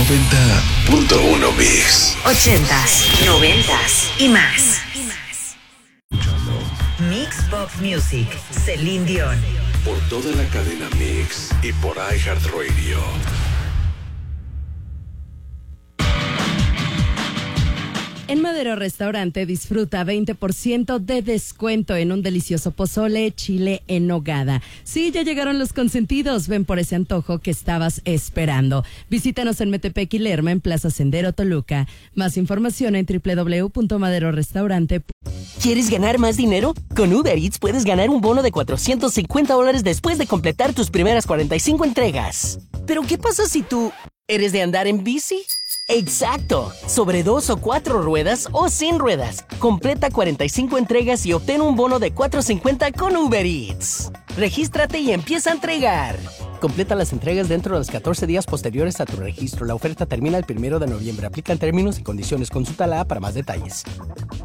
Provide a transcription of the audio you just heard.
90.1 Mix. 80s, 90s y más. Mix Pop Music, Celine Dion. Por toda la cadena Mix y por iHeartRadio. En Madero Restaurante disfruta 20% de descuento en un delicioso pozole chile en nogada. Sí, ya llegaron los consentidos. Ven por ese antojo que estabas esperando. Visítanos en Metepec y Lerma, en Plaza Sendero, Toluca. Más información en www.maderorestaurante. ¿Quieres ganar más dinero? Con Uber Eats puedes ganar un bono de $450 después de completar tus primeras 45 entregas. ¿Pero qué pasa si tú eres de andar en bici? ¡Exacto! Sobre 2 o 4 ruedas o sin ruedas. Completa 45 entregas y obtén un bono de $450 con Uber Eats. Regístrate y empieza a entregar. Completa las entregas dentro de los 14 días posteriores a tu registro. La oferta termina el 1 de noviembre. Aplican términos y condiciones. Consulta la app para más detalles.